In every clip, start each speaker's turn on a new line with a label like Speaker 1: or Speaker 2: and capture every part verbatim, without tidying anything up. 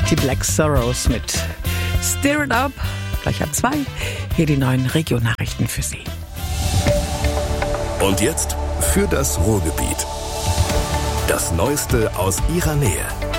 Speaker 1: Die Black Sorrows mit Stir It Up, gleich ab zwei. Hier die neuen Regionalnachrichten für Sie.
Speaker 2: Und jetzt für das Ruhrgebiet. Das Neueste aus Ihrer Nähe.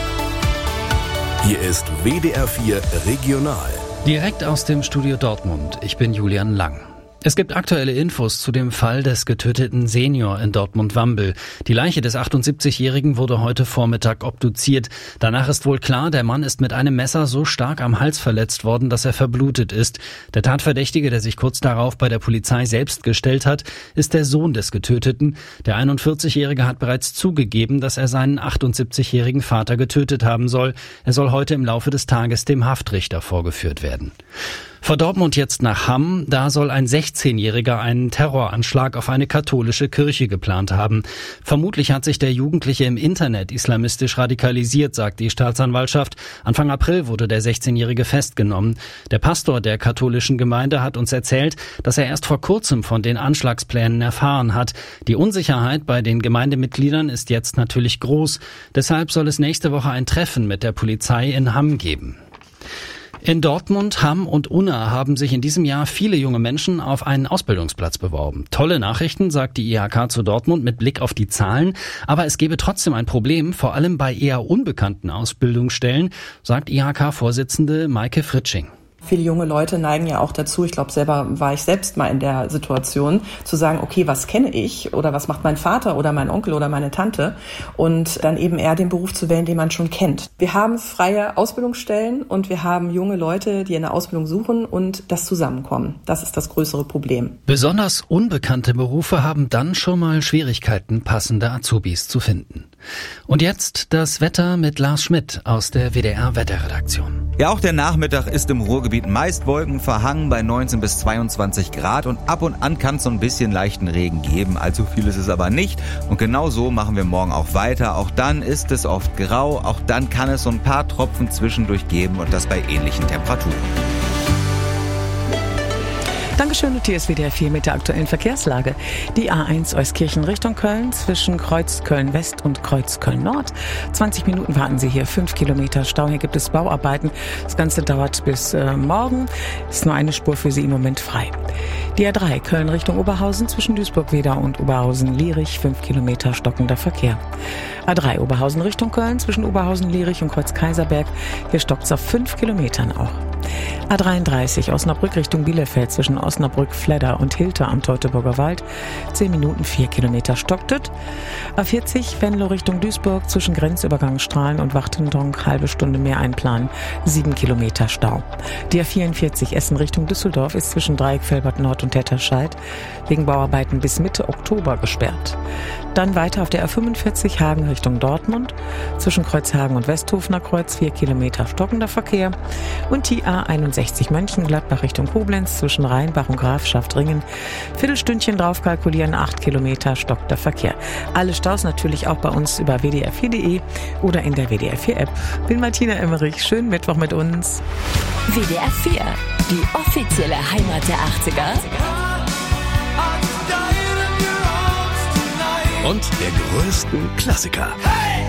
Speaker 2: Hier ist W D R vier Regional.
Speaker 3: Direkt aus dem Studio Dortmund. Ich bin Julian Lang. Es gibt aktuelle Infos zu dem Fall des getöteten Senior in Dortmund-Wambel. Die Leiche des achtundsiebzigjährigen wurde heute Vormittag obduziert. Danach ist wohl klar, der Mann ist mit einem Messer so stark am Hals verletzt worden, dass er verblutet ist. Der Tatverdächtige, der sich kurz darauf bei der Polizei selbst gestellt hat, ist der Sohn des Getöteten. Der einundvierzigjährige hat bereits zugegeben, dass er seinen achtundsiebzigjährigen Vater getötet haben soll. Er soll heute im Laufe des Tages dem Haftrichter vorgeführt werden. Vor Dortmund jetzt nach Hamm. Da soll ein sechzehnjähriger einen Terroranschlag auf eine katholische Kirche geplant haben. Vermutlich hat sich der Jugendliche im Internet islamistisch radikalisiert, sagt die Staatsanwaltschaft. Anfang April wurde der sechzehnjährige festgenommen. Der Pastor der katholischen Gemeinde hat uns erzählt, dass er erst vor kurzem von den Anschlagsplänen erfahren hat. Die Unsicherheit bei den Gemeindemitgliedern ist jetzt natürlich groß. Deshalb soll es nächste Woche ein Treffen mit der Polizei in Hamm geben. In Dortmund, Hamm und Unna haben sich in diesem Jahr viele junge Menschen auf einen Ausbildungsplatz beworben. Tolle Nachrichten, sagt die I H K zu Dortmund mit Blick auf die Zahlen. Aber es gebe trotzdem ein Problem, vor allem bei eher unbekannten Ausbildungsstellen, sagt I H K-Vorsitzende Maike Fritsching.
Speaker 4: Viele junge Leute neigen ja auch dazu, ich glaube, selber war ich selbst mal in der Situation, zu sagen, okay, was kenne ich oder was macht mein Vater oder mein Onkel oder meine Tante und dann eben eher den Beruf zu wählen, den man schon kennt. Wir haben freie Ausbildungsstellen und wir haben junge Leute, die eine Ausbildung suchen und das Zusammenkommen. Das ist das größere Problem.
Speaker 3: Besonders unbekannte Berufe haben dann schon mal Schwierigkeiten, passende Azubis zu finden. Und jetzt das Wetter mit Lars Schmidt aus der W D R-Wetterredaktion.
Speaker 5: Ja, auch der Nachmittag ist im Ruhrgebiet meist wolkenverhangen bei neunzehn bis zweiundzwanzig Grad und ab und an kann es so ein bisschen leichten Regen geben. Allzu viel ist es aber nicht und genau so machen wir morgen auch weiter. Auch dann ist es oft grau, auch dann kann es so ein paar Tropfen zwischendurch geben und das bei ähnlichen Temperaturen.
Speaker 1: Dankeschön, und hier ist W D R vier mit der aktuellen Verkehrslage. Die A eins Euskirchen Richtung Köln zwischen Kreuz Köln West und Kreuz Köln Nord. zwanzig Minuten warten Sie hier, fünf Kilometer Stau. Hier gibt es Bauarbeiten. Das Ganze dauert bis äh, morgen. Ist nur eine Spur für Sie im Moment frei. Die A drei Köln Richtung Oberhausen zwischen Duisburg-Wedau und Oberhausen-Lierich. fünf Kilometer stockender Verkehr. A drei Oberhausen Richtung Köln zwischen Oberhausen-Lierich und Kreuz-Kaiserberg. Hier stockt es auf fünf Kilometern auch. A dreiunddreißig Osnabrück Richtung Bielefeld zwischen Osnabrück, Fledder und Hilter am Teutoburger Wald. zehn Minuten, vier Kilometer stocktet. A vierzig Venlo Richtung Duisburg zwischen Grenzübergang Strahlen und Wachtendonk. Halbe Stunde mehr einplanen. sieben Kilometer Stau. Die A vierundvierzig Essen Richtung Düsseldorf ist zwischen Dreieck Velbert Nord und Tetterscheid wegen Bauarbeiten bis Mitte Oktober gesperrt. Dann weiter auf der A fünfundvierzig Hagen Richtung Dortmund. Zwischen Kreuzhagen und Westhofener Kreuz vier Kilometer stockender Verkehr. Und die A einundsechzig Mönchengladbach Richtung Koblenz zwischen Rheinbach und Grafschaft-Ringen. Viertelstündchen drauf kalkulieren, acht Kilometer stockender Verkehr. Alle Staus natürlich auch bei uns über w d r vier punkt d e oder in der W D R vier App. Bin Martina Emmerich. Schönen Mittwoch mit uns.
Speaker 6: W D R vier, die offizielle Heimat der achtziger.
Speaker 2: Und der größten Klassiker.